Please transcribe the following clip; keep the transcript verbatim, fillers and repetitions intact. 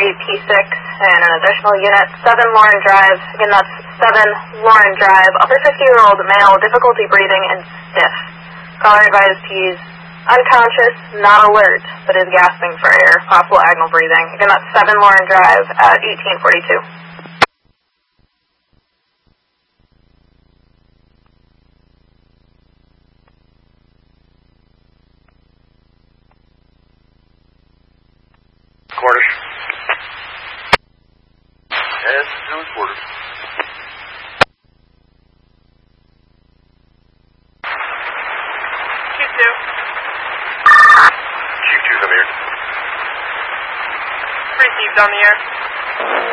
P six and an additional unit, seven Lauren Drive. Again, that's seven Lauren Drive. Upper fifty-year-old male, difficulty breathing and stiff. Caller advised he's unconscious, not alert, but is gasping for air, possible agonal breathing. Again, that's seven Lauren Drive at eighteen forty-two. Quarters. And two quarters. Q two. Q two's on the air. Received on the air.